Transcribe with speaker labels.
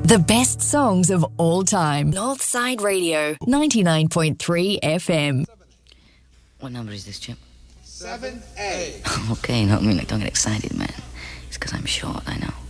Speaker 1: The best songs of all time. Northside Radio, 99.3 FM.
Speaker 2: What number is this, Chip?
Speaker 3: 7A.
Speaker 2: Okay, no, I mean, like, don't get excited, man. It's because I'm short, I know.